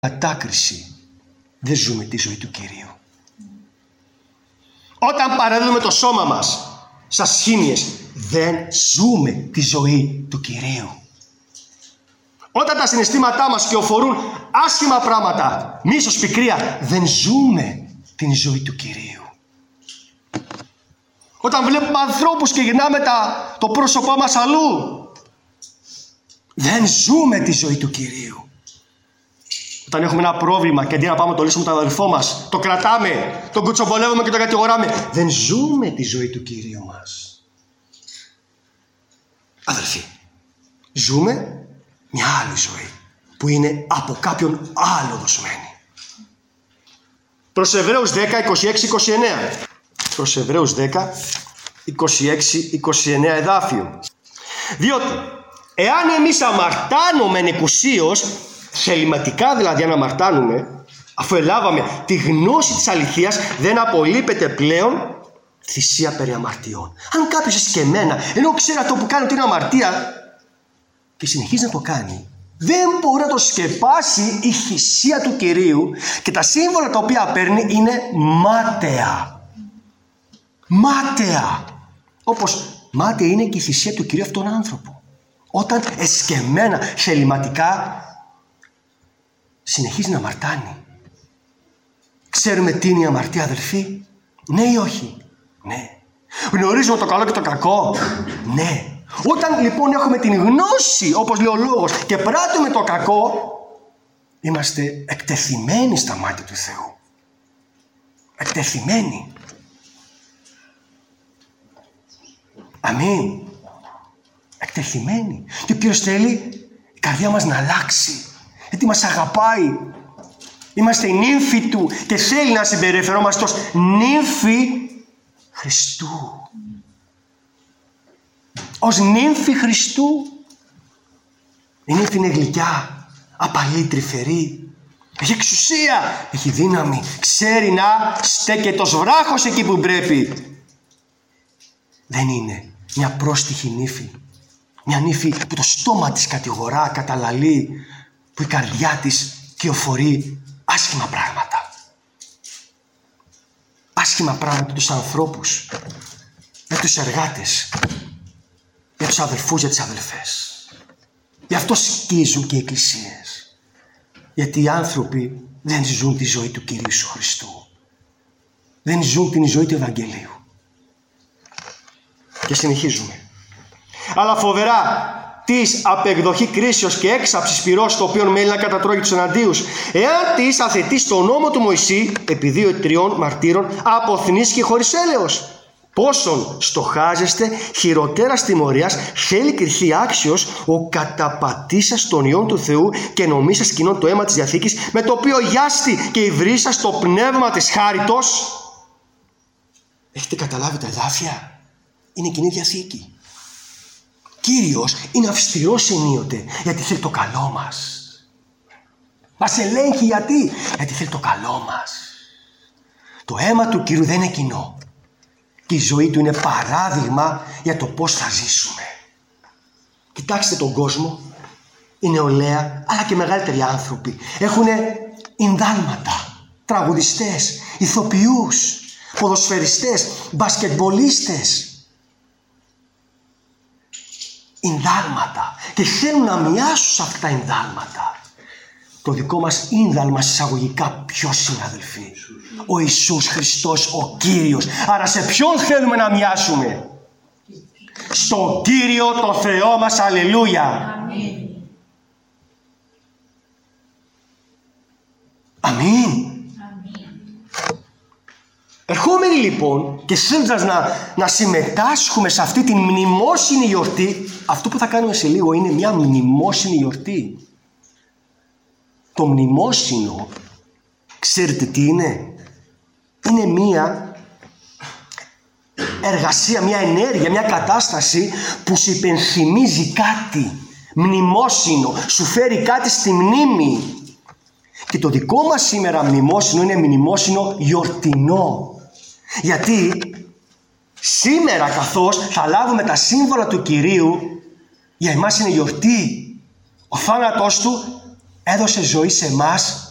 κατάκριση δεν ζούμε τη ζωή του Κυρίου. Όταν παραδίδουμε το σώμα μας σαν σχήμιες, δεν ζούμε τη ζωή του Κυρίου. Όταν τα συναισθήματά μας κυοφορούν άσχημα πράγματα, μίσος, πικρία, δεν ζούμε την ζωή του Κυρίου. Όταν βλέπουμε ανθρώπους και γυρνάμε το πρόσωπό μας αλλού, δεν ζούμε τη ζωή του Κυρίου. Όταν έχουμε ένα πρόβλημα και αντί να πάμε το λύσουμε τον αδελφό μας, το κρατάμε, τον κουτσομπολεύουμε και τον κατηγοράμε, δεν ζούμε τη ζωή του Κυρίου μας. Αδελφοί, ζούμε μια άλλη ζωή που είναι από κάποιον άλλο δοσμένη. Προς Εβραίους 10, 26-29. Προς Εβραίους 10, 26-29 εδάφιο. Διότι εάν εμείς αμαρτάνομεν εκουσίως, θεληματικά δηλαδή αν αμαρτάνουμε, αφού ελάβαμε τη γνώση της αληθείας, δεν απολείπεται πλέον θυσία περί αμαρτιών. Αν κάποιος εσκεμμένα, ενώ ξέρει αυτό που κάνει ότι είναι αμαρτία και συνεχίζει να το κάνει, δεν μπορεί να το σκεπάσει η θυσία του Κυρίου και τα σύμβολα τα οποία παίρνει είναι μάταια. Μάταια. Όπως μάταια είναι και η θυσία του Κυρίου αυτόν τον άνθρωπο. Όταν εσκεμμένα, θεληματικά συνεχίζει να αμαρτάνει. Ξέρουμε τι είναι η αμαρτία, αδελφοί? Ναι ή όχι? Ναι. Γνωρίζουμε το καλό και το κακό? Ναι. Όταν λοιπόν έχουμε την γνώση, όπως λέει ο λόγος, και πράττουμε το κακό, είμαστε εκτεθειμένοι στα μάτια του Θεού. Εκτεθειμένοι. Αμήν. Εκτεθειμένοι. Και ποιος θέλει η καρδιά μας να αλλάξει. Γιατί μας αγαπάει. Είμαστε οι νύμφοι του και θέλει να συμπεριφερόμαστε ως νύμφοι Χριστού. Ως νύμφοι Χριστού. Η νύμφη είναι γλυκιά, απαλή, τρυφερή. Έχει εξουσία, έχει δύναμη. Ξέρει να στέκεται ως βράχος εκεί που πρέπει. Δεν είναι μια πρόστιχη νύφη. Μια νύφη που το στόμα της κατηγορά, καταλαλεί, που η καρδιά της κυοφορεί άσχημα πράγματα. Άσχημα πράγματα για τους ανθρώπους, για τους εργάτες, για τους αδελφούς, για τις αδελφές. Γι' αυτό σκίζουν και οι εκκλησίες. Γιατί οι άνθρωποι δεν ζουν τη ζωή του Κυρίου Ιησού Χριστού. Δεν ζουν την ζωή του Ευαγγελίου. Και συνεχίζουμε. Αλλά φοβερά της απεκδοχή κρίσεως και έξαψης πυρός, το οποίο μέλει να κατατρώγει τους εναντίους, εάν της αθετεί τον νόμο του Μωυσή επί 2-3 μαρτύρων αποθνείς και χωρίς έλεος. Πόσον στοχάζεστε χειροτέρας τιμωρίας, θέλει κριθεί άξιος ο καταπατήσας των ιών του Θεού και νομίσας κοινών το αίμα της Διαθήκης, με το οποίο γιάστη και υβρίσας το πνεύμα της χάριτος. Έχετε καταλάβει τα εδάφια? Είναι Κοινή Διαθήκη. Κύριος είναι αυστηρός ενίοτε, γιατί θέλει το καλό μας. Μας ελέγχει γιατί? Γιατί θέλει το καλό μας. Το αίμα του Κύριου δεν είναι κοινό. Και η ζωή του είναι παράδειγμα για το πώς θα ζήσουμε. Κοιτάξτε τον κόσμο. Η νεολαία, αλλά και μεγαλύτεροι άνθρωποι έχουν ινδάλματα, τραγουδιστές, ηθοποιούς, ποδοσφαιριστές, μπασκετμπολίστες. Ινδάλματα. Και θέλουν να μοιάσουν σε αυτά τα ινδάλματα. Το δικό μας ίνδαλμα εισαγωγικά ποιος είναι, αδελφοί? Ο Ιησούς Χριστός, ο Κύριος. Άρα σε ποιον θέλουμε να μοιάσουμε? Στον Κύριο το Θεό μας. Αλληλούια. Αμήν. Αμήν. Ερχόμενοι λοιπόν και θέλοντας να συμμετάσχουμε σε αυτή την μνημόσυνη γιορτή, αυτό που θα κάνουμε σε λίγο είναι μια μνημόσυνη γιορτή. Το μνημόσυνο, ξέρετε τι είναι? Είναι μια εργασία, μια ενέργεια, μια κατάσταση που σου υπενθυμίζει κάτι. Μνημόσυνο, σου φέρει κάτι στη μνήμη. Και το δικό μας σήμερα μνημόσυνο είναι μνημόσυνο γιορτινό. Γιατί σήμερα, καθώς θα λάβουμε τα σύμβολα του Κυρίου, για εμάς είναι γιορτή. Ο θάνατός του έδωσε ζωή σε εμάς